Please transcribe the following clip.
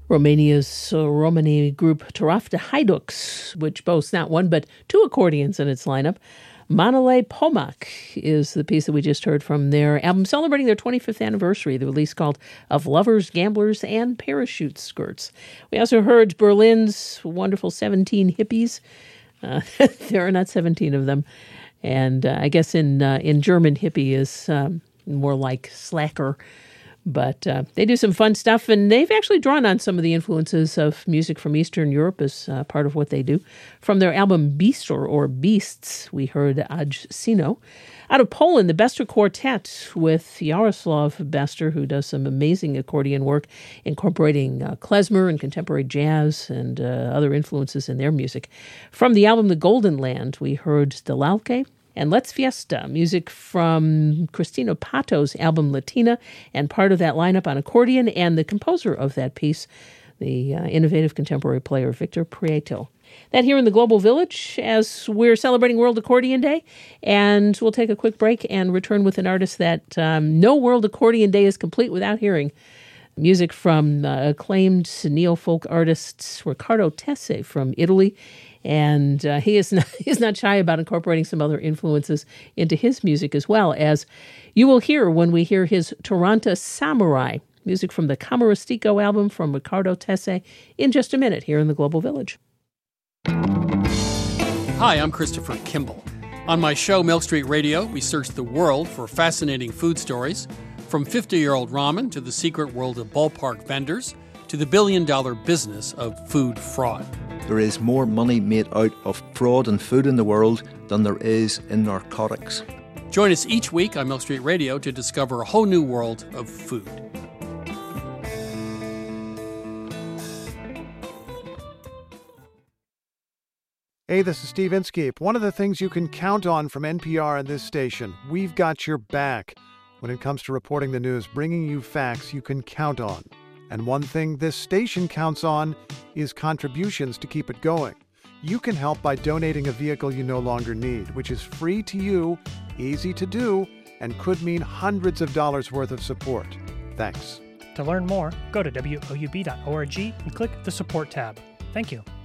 Romania's Romani group Tarafta Haiduks, which boasts not one but two accordions in its lineup. Manele Pomac is the piece that we just heard from their album celebrating their 25th anniversary, the release called Of Lovers, Gamblers, and Parachute Skirts. We also heard Berlin's wonderful 17 Hippies. There are not 17 of them. And I guess in German, hippie is more like slacker. But they do some fun stuff, and they've actually drawn on some of the influences of music from Eastern Europe as part of what they do. From their album Beastor or Beasts, we heard Aj Sino. Out of Poland, the Bester Quartet with Jaroslav Bester, who does some amazing accordion work, incorporating klezmer and contemporary jazz and other influences in their music. From the album The Golden Land, we heard Delalke and Let's Fiesta, music from Cristina Pato's album Latina, and part of that lineup on accordion, and the composer of that piece, the innovative contemporary player Victor Prieto. That here in the Global Village as we're celebrating World Accordion Day, and we'll take a quick break and return with an artist that no World Accordion Day is complete without hearing. Music from acclaimed neo-folk artist Riccardo Tesse from Italy. And he is not shy about incorporating some other influences into his music as well, as you will hear when we hear his Taranta Samurai, music from the Camarastico album from Riccardo Tesse, in just a minute here in the Global Village. Hi, I'm Christopher Kimball. On my show, Milk Street Radio, we search the world for fascinating food stories, from 50-year-old ramen to the secret world of ballpark vendors to the billion-dollar business of food fraud. There is more money made out of fraud and food in the world than there is in narcotics. Join us each week on Milk Street Radio to discover a whole new world of food. Hey, this is Steve Inskeep. One of the things you can count on from NPR and this station, we've got your back. When it comes to reporting the news, bringing you facts you can count on. And one thing this station counts on is contributions to keep it going. You can help by donating a vehicle you no longer need, which is free to you, easy to do, and could mean hundreds of dollars worth of support. Thanks. To learn more, go to woub.org and click the Support tab. Thank you.